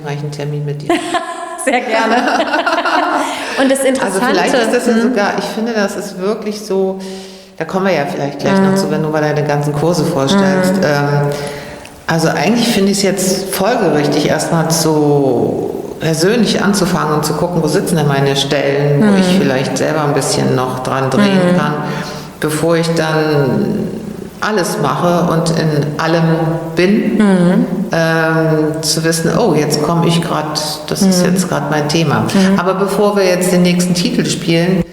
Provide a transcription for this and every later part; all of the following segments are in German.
Einen Termin mit dir. Sehr gerne. Und das Interessante... Also vielleicht ist das ja sogar, ich finde, das ist wirklich so, da kommen wir ja vielleicht gleich noch zu, wenn du mal deine ganzen Kurse vorstellst. Also eigentlich finde ich es jetzt folgerichtig, erstmal so persönlich anzufangen und zu gucken, wo sitzen denn meine Stellen, wo ich vielleicht selber ein bisschen noch dran drehen kann, bevor ich dann alles mache und in allem bin, zu wissen, oh, jetzt komme ich gerade, das ist jetzt gerade mein Thema. Aber bevor wir jetzt den nächsten Titel spielen,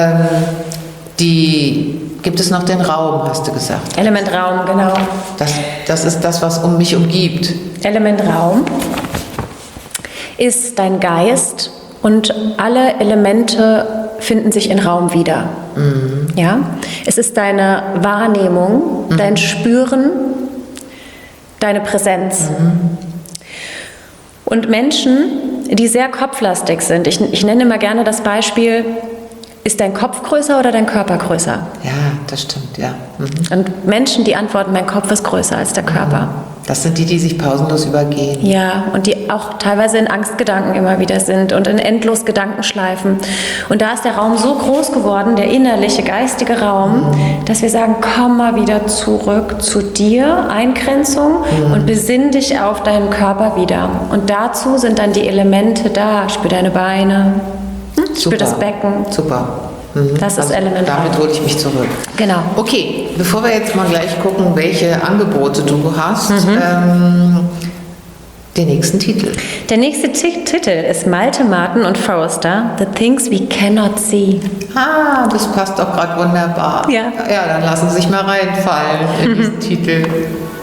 gibt es noch den Raum, hast du gesagt. Element Raum, genau. Das ist das, was mich umgibt. Element Raum ist dein Geist und alle Elemente finden sich in Raum wieder. Ja? Es ist deine Wahrnehmung, dein Spüren, deine Präsenz. Und Menschen, die sehr kopflastig sind, ich nenne immer gerne das Beispiel, ist dein Kopf größer oder dein Körper größer? Ja, das stimmt, ja. Und Menschen, die antworten, mein Kopf ist größer als der Körper. Das sind die sich pausenlos übergehen. Ja, und die auch teilweise in Angstgedanken immer wieder sind und in endlos Gedankenschleifen. Und da ist der Raum so groß geworden, der innerliche, geistige Raum, dass wir sagen, komm mal wieder zurück zu dir, Eingrenzung, und besinn dich auf deinen Körper wieder. Und dazu sind dann die Elemente da. Spür deine Beine, spür das Becken. Super. Das ist elementar. Damit hole ich mich zurück. Genau. Okay, bevor wir jetzt mal gleich gucken, welche Angebote du hast, den nächsten Titel. Der nächste Titel ist Malte Martin und Forrester, The Things We Cannot See. Ah, das passt doch gerade wunderbar. Ja. Ja, dann lassen Sie sich mal reinfallen in diesen Titel.